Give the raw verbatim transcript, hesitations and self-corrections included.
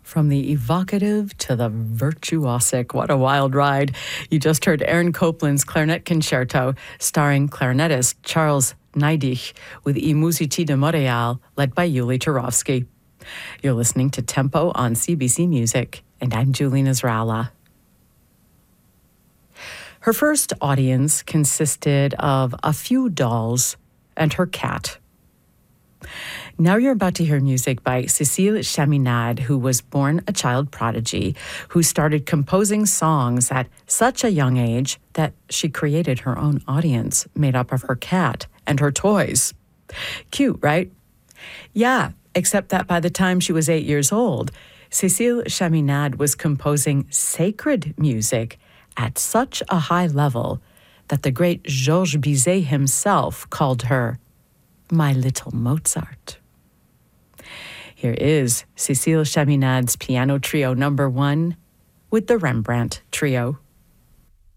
From the evocative to the virtuosic, what a wild ride. You just heard Aaron Copland's Clarinet Concerto, starring clarinetist Charles Neidich with I Musici di Montreal, led by Yuli Turovsky. You're listening to Tempo on C B C Music, and I'm Julie Nasrallah. Her first audience consisted of a few dolls and her cat. Now you're about to hear music by Cécile Chaminade, who was born a child prodigy, who started composing songs at such a young age that she created her own audience made up of her cat and her toys. Cute, right? Yeah, except that by the time she was eight years old, Cécile Chaminade was composing sacred music at such a high level that the great Georges Bizet himself called her my little Mozart. Here is Cécile Chaminade's Piano Trio number one with the Rembrandt Trio.